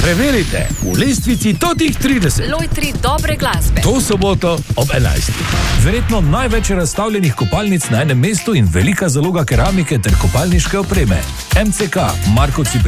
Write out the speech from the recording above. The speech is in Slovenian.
Preverite v lestvici totih 30. Lojtri dobre glasbe. To soboto ob 11. Verjetno največ razstavljenih kopalnic na enem mestu in velika zaloga keramike ter kopalniške opreme. MCK, Marko Cipriani.